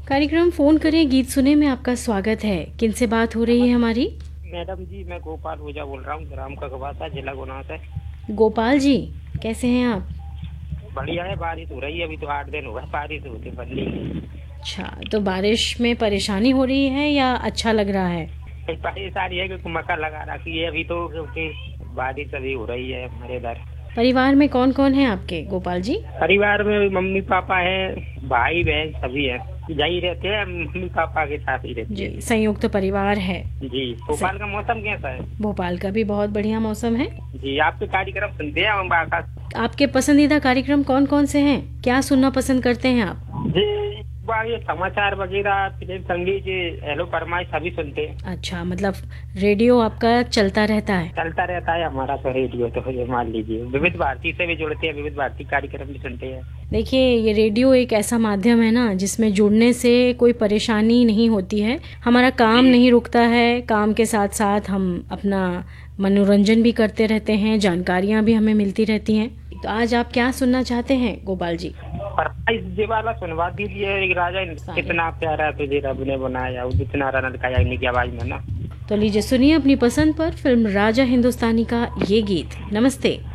कार्यक्रम फोन करें गीत सुने में आपका स्वागत है। किनसे बात हो रही है हमारी? मैडम जी, मैं गोपाल ओझा बोल रहा हूँ, ग्राम ककवासा, जिला गुना से। गोपाल जी, कैसे हैं आप? बढ़िया है। बारिश हो रही है, अभी तो 8 दिन हुआ बारिश होते बदली। अच्छा, तो बारिश में परेशानी हो रही है या अच्छा लग रहा है? परेशानी है क्योंकि मक्का लगा रखी है अभी तो, क्योंकि बारिश अभी हो रही है हमारे इधर। परिवार में कौन कौन है आपके गोपाल जी? परिवार में मम्मी पापा है, भाई बहन सभी है। यही रहते हैं, मम्मी पापा के साथ ही रहती जी, है। संयुक्त परिवार है। जी। भोपाल का मौसम कैसा है? भोपाल का भी बहुत बढ़िया मौसम है। जी, आपके कार्यक्रम सुनते हैं हम आकाश। आपके पसंदीदा कार्यक्रम कौन कौन से हैं? क्या सुनना पसंद करते हैं आप? जी, बार ये समाचार वगैरह, फिल्म, संगीत, हेलो फरमाइश सभी सुनते हैं। अच्छा, मतलब रेडियो आपका चलता रहता है। चलता रहता है हमारा तो रेडियो, तो ये मान लीजिए विविध भारती से भी जुड़ते हैं, विविध भारती कार्यक्रम भी सुनते हैं। देखिए, ये रेडियो एक ऐसा माध्यम है ना जिसमें जुड़ने से कोई परेशानी नहीं होती है। हमारा काम जी। नहीं रुकता है, काम के साथ साथ हम अपना मनोरंजन भी करते रहते हैं, जानकारियाँ भी हमें मिलती रहती हैं। तो आज आप क्या सुनना चाहते हैं गोपाल जी? फरमाइश ये वाला सुनवा दीजिए, एक राजा कितना प्यारा तुझे रब ने बनाया, वो जितना रनत का यानी की आवाज में ना। तो लीजिए सुनिए अपनी पसंद पर फिल्म राजा हिंदुस्तानी का ये गीत। नमस्ते।